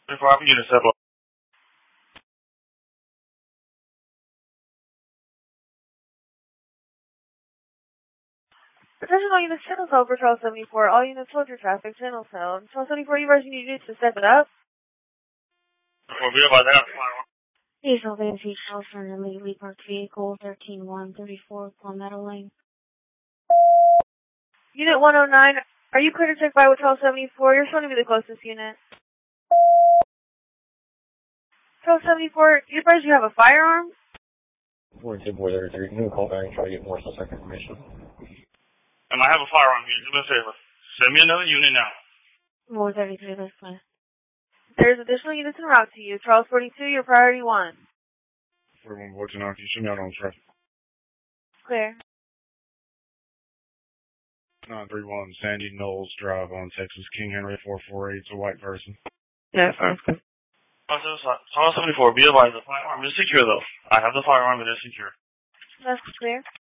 Before I'm unit settle. Attention all units, channel cell for 1274. All units, hold your traffic, channel cell. 1274, you guys need to step it up. We'll be about that. Diesel Vantage California legally parked vehicle 13134 Palmetto Lane. Unit 109, are you clear to check by with 1274? You're showing to be the closest unit. 1274, you guys, you have a firearm? 42-33, new call back and try to get more specific information. I have a firearm here. Do me a favor. Send me another unit now. 433, this way. There's additional units en route to you. Charles 42, your priority 1. 41 Can you shoot me out on traffic? Clear. 931 Sandy Knowles Drive on Texas, King Henry 448. It's a white person. Yeah, sounds good. 1274, be advised, the firearm is secure though. I have the firearm, it is secure. That's clear.